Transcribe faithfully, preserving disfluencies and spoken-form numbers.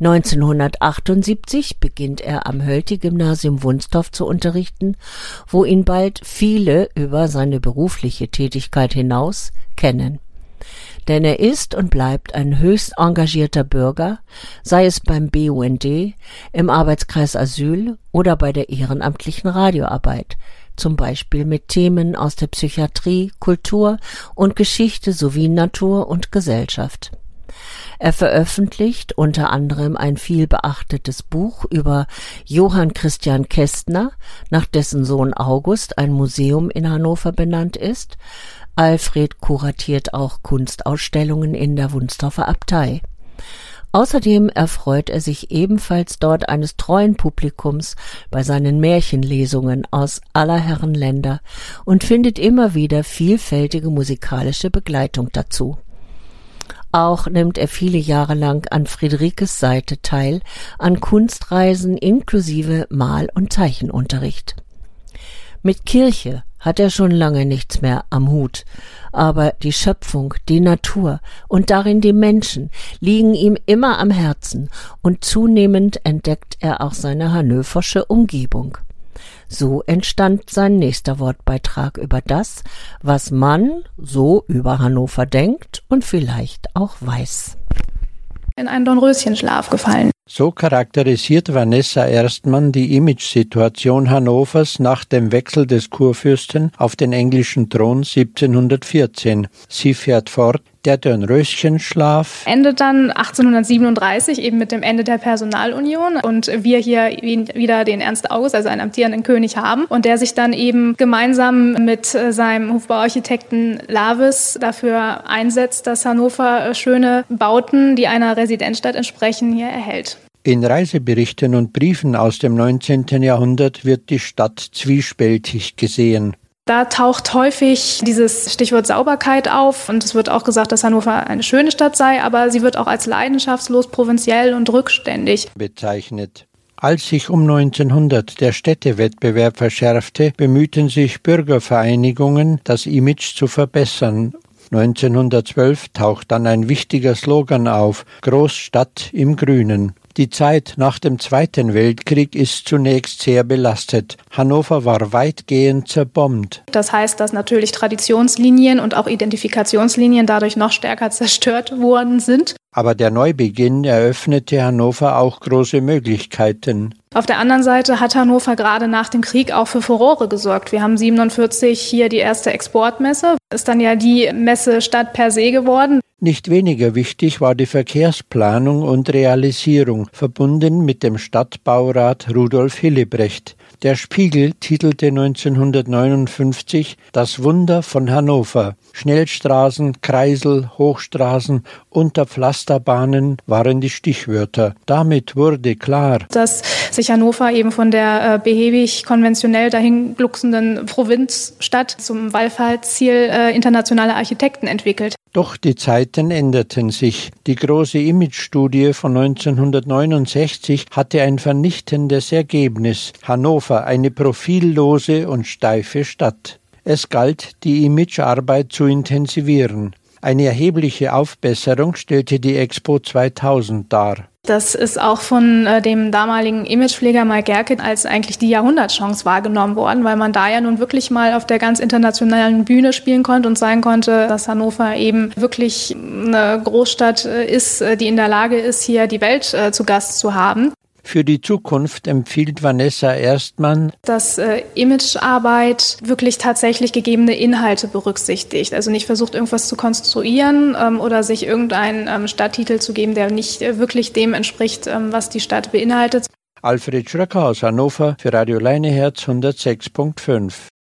neunzehnhundertachtundsiebzig beginnt er am Hölty-Gymnasium Wunstorf zu unterrichten, wo ihn bald viele über seine berufliche Tätigkeit hinaus kennen. Denn er ist und bleibt ein höchst engagierter Bürger, sei es beim B U N D, im Arbeitskreis Asyl oder bei der ehrenamtlichen Radioarbeit, zum Beispiel mit Themen aus der Psychiatrie, Kultur und Geschichte sowie Natur und Gesellschaft. Er veröffentlicht unter anderem ein vielbeachtetes Buch über Johann Christian Kestner, nach dessen Sohn August ein Museum in Hannover benannt ist. Alfred kuratiert auch Kunstausstellungen in der Wunstorfer Abtei. Außerdem erfreut er sich ebenfalls dort eines treuen Publikums bei seinen Märchenlesungen aus aller Herren Länder und findet immer wieder vielfältige musikalische Begleitung dazu. Auch nimmt er viele Jahre lang an Friederikes Seite teil, an Kunstreisen inklusive Mal- und Zeichenunterricht. Mit Kirche hat er schon lange nichts mehr am Hut, aber die Schöpfung, die Natur und darin die Menschen liegen ihm immer am Herzen und zunehmend entdeckt er auch seine hannoversche Umgebung. So entstand sein nächster Wortbeitrag über das, was man so über Hannover denkt und vielleicht auch weiß. In einen Dornröschenschlaf gefallen. So charakterisiert Vanessa Erstmann die Imagesituation Hannovers nach dem Wechsel des Kurfürsten auf den englischen Thron siebzehnhundertvierzehn. Sie fährt fort: Der Dornröschenschlaf endet dann achtzehnhundertsiebenunddreißig eben mit dem Ende der Personalunion und wir hier wieder den Ernst August, also einen amtierenden König haben und der sich dann eben gemeinsam mit seinem Hofbauarchitekten Lavis dafür einsetzt, dass Hannover schöne Bauten, die einer Residenzstadt entsprechen, hier erhält. In Reiseberichten und Briefen aus dem neunzehnten Jahrhundert wird die Stadt zwiespältig gesehen. Da taucht häufig dieses Stichwort Sauberkeit auf und es wird auch gesagt, dass Hannover eine schöne Stadt sei, aber sie wird auch als leidenschaftslos, provinziell und rückständig bezeichnet. Als sich um neunzehnhundert der Städtewettbewerb verschärfte, bemühten sich Bürgervereinigungen, das Image zu verbessern. neunzehnhundertzwölf taucht dann ein wichtiger Slogan auf: Großstadt im Grünen. Die Zeit nach dem Zweiten Weltkrieg ist zunächst sehr belastet. Hannover war weitgehend zerbombt. Das heißt, dass natürlich Traditionslinien und auch Identifikationslinien dadurch noch stärker zerstört worden sind. Aber der Neubeginn eröffnete Hannover auch große Möglichkeiten. Auf der anderen Seite hat Hannover gerade nach dem Krieg auch für Furore gesorgt. Wir haben siebenundvierzig hier die erste Exportmesse. Ist dann ja die Messestadt per se geworden. Nicht weniger wichtig war die Verkehrsplanung und Realisierung, verbunden mit dem Stadtbaurat Rudolf Hillebrecht. Der Spiegel titelte neunzehnhundertneunundfünfzig »Das Wunder von Hannover«. Schnellstraßen, Kreisel, Hochstraßen, Unterpflasterbahnen waren die Stichwörter. Damit wurde klar, dass sich Hannover eben von der äh, behäbig konventionell dahin glucksenden Provinzstadt zum Wallfahrtsziel äh, internationaler Architekten entwickelt. Doch die Zeiten änderten sich. Die große Imagestudie von neunzehnhundertneunundsechzig hatte ein vernichtendes Ergebnis. Hannover, eine profillose und steife Stadt. Es galt, die Imagearbeit zu intensivieren. Eine erhebliche Aufbesserung stellte die Expo zweitausend dar. Das ist auch von äh, dem damaligen Imagepfleger Mike Gerke als eigentlich die Jahrhundertchance wahrgenommen worden, weil man da ja nun wirklich mal auf der ganz internationalen Bühne spielen konnte und zeigen konnte, dass Hannover eben wirklich eine Großstadt äh, ist, die in der Lage ist, hier die Welt äh, zu Gast zu haben. Für die Zukunft empfiehlt Vanessa Erstmann, dass äh, Imagearbeit wirklich tatsächlich gegebene Inhalte berücksichtigt. Also nicht versucht, irgendwas zu konstruieren ähm, oder sich irgendeinen ähm, Stadttitel zu geben, der nicht äh, wirklich dem entspricht, ähm, was die Stadt beinhaltet. Alfred Schröcker aus Hannover für Radio Leineherz hundertsechs Komma fünf.